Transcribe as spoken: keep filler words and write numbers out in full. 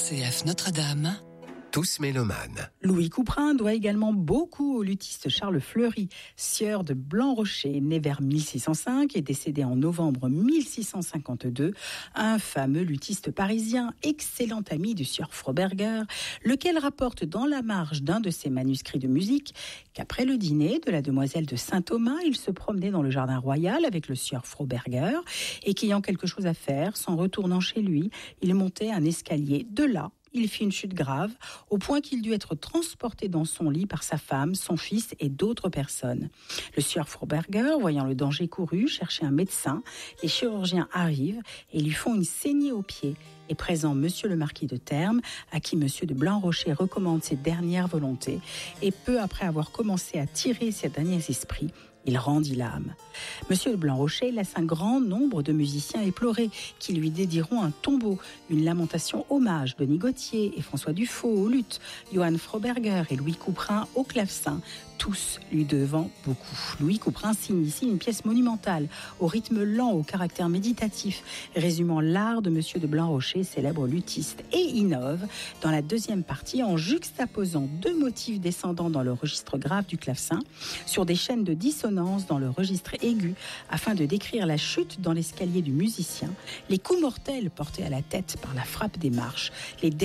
C F Notre-Dame. Tous mélomanes. Louis Couperin doit également beaucoup au luthiste Charles Fleury, sieur de Blanc-Rocher, né vers mille six cent cinq et décédé en novembre mille six cent cinquante-deux, un fameux luthiste parisien, excellent ami du sieur Froberger, lequel rapporte dans la marge d'un de ses manuscrits de musique qu'après le dîner de la demoiselle de Saint-Thomas, il se promenait dans le jardin royal avec le sieur Froberger et qu'ayant quelque chose à faire, s'en retournant chez lui, il montait un escalier. De là, il fit une chute grave, au point qu'il dut être transporté dans son lit par sa femme, son fils et d'autres personnes. Le sieur Froberger, voyant le danger couru, cherchait un médecin. Les chirurgiens arrivent et lui font une saignée au pied. Et présent monsieur le marquis de Termes, à qui monsieur de Blanc-Rocher recommande ses dernières volontés. Et peu après avoir commencé à tirer ses derniers esprits, il rendit l'âme. Monsieur de Blanc-Rocher laisse un grand nombre de musiciens éplorés qui lui dédieront un tombeau, une lamentation hommage. Denis Gautier et François Dufaux au luth, Johann Froberger et Louis Couperin au clavecin, tous lui devant beaucoup. Louis Couperin signe ici une pièce monumentale, au rythme lent, au caractère méditatif, résumant l'art de monsieur de Blanc-Rocher, célèbre luthiste, et innove dans la deuxième partie en juxtaposant deux motifs descendants dans le registre grave du clavecin sur des chaînes de dissonance dans le registre aigu, afin de décrire la chute dans l'escalier du musicien, les coups mortels portés à la tête par la frappe des marches, les